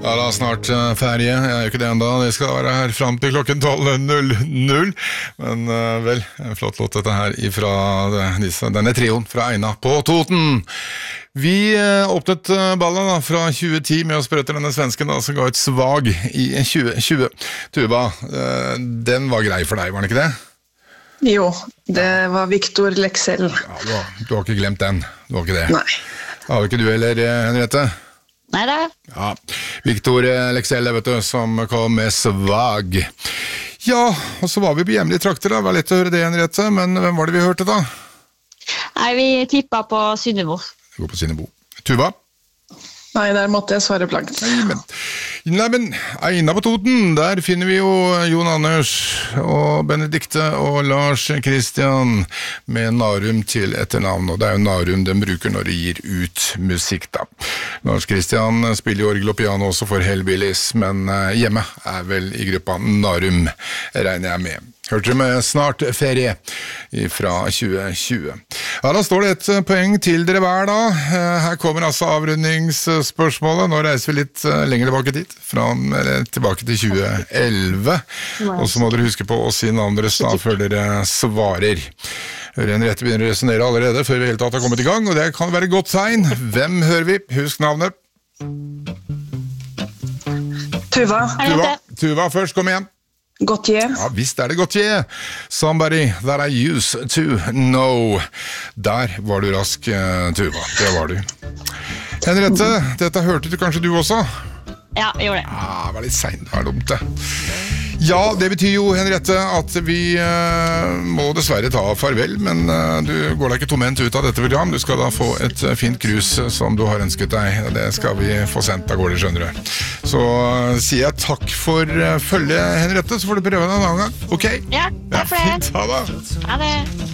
Ja, da snart ferie. Jeg er jo ikke det enda. Det skal være her frem til klokken 12.00. Men vel, en flott låt dette her ifra denne trioen fra Eina på Toten. Vi åpnet ballen da, fra 2010 med å spørre etter denne svensken da, som ga ut Svag i 2020. Tuva, den var grei for deg, var den ikke det? Jo, det var Victor Leksell. Ja, du har ikke glemt den, du har ikke det? Nei. Har ikke du heller, Henriette? Nei da. Ja, Victor Leksell, vet du, som kom med Svag. Ja, og så var vi på hjemlige trakter da, det var lett å høre det, Henriette, men hvem var det vi hørte da? Nei, vi tippet på Synnebo. Vi går på Synnebo. Tuva? Nei, der måtte jeg svare blankt. Nei, men Eina på Toten, der finner vi jo Jon Anders og Benedikte og Lars Kristian med Narum til etternavn, og det er jo Narum den bruker når de gir ut musikk da. Lars Kristian spiller jo orgel og piano også for Hellbillies, men hjemme er vel i gruppa Narum, regner jeg med. Hørte du med Snart ferie fra 2020. Ja, da står det et poeng til dere hver da. Her kommer altså avrundingsspørsmålet. Nå reiser vi litt lenger tilbake dit, tilbake til 2011. Og så må dere huske på å si navnet deres da, før dere svarer. Henriette begynner å resonere allerede før vi helt tatt har kommet i gang, og det kan være et godt tegn. Hvem hører vi? Husk navnet. Tuva først, kom igjen. Gautier. Ja, visst er det Gautier. Somebody that I used to know. Der var du rask, Tuva. Det var du. Henriette, dette hørte du kanskje du også? Ja, jeg gjorde det. Ja, det var litt sent, det var dumt det. Ja, det betyr jo, Henriette, at vi må dessverre ta farvel, men du går deg ikke tomhendt ut av dette program. Du skal da få et fint cruise som du har ønsket deg. Det skal vi få sendt av gårde, skjønner du. Så sier jeg takk for følget, Henriette, så får du prøve deg en annen gang. Ok? Ja, takk for det. Fint, ha det. Ha det.